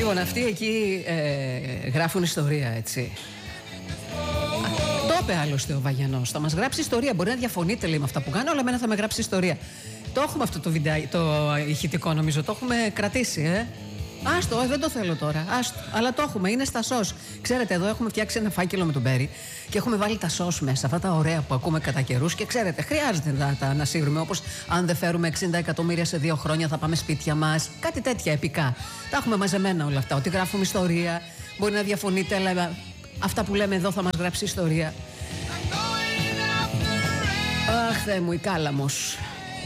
Λοιπόν, αυτοί εκεί γράφουν ιστορία, έτσι. Το είπε άλλωστε ο Βαγιανός. Θα μας γράψει ιστορία. Μπορεί να διαφωνείτε, λέει, με αυτά που κάνω, αλλά εμένα θα με γράψει ιστορία. Το έχουμε αυτό το βιντεάκι, το ηχητικό, νομίζω. Το έχουμε κρατήσει, Άστο, δεν το θέλω τώρα. Άστο. Αλλά το έχουμε, είναι στα σως. Ξέρετε, εδώ έχουμε φτιάξει ένα φάκελο με τον Μπέρι και έχουμε βάλει τα σως μέσα. Αυτά τα ωραία που ακούμε κατά καιρούς. Και ξέρετε, χρειάζεται να τα ανασύρουμε. Όπως αν δεν φέρουμε 60 εκατομμύρια σε 2 χρόνια, θα πάμε σπίτια μας. Κάτι τέτοια επικά. Τα έχουμε μαζεμένα όλα αυτά. Ότι γράφουμε ιστορία. Μπορεί να διαφωνείτε, αλλά αυτά που λέμε εδώ θα μας γράψει ιστορία. Αχ, Θεέ μου, η Κάλαμος.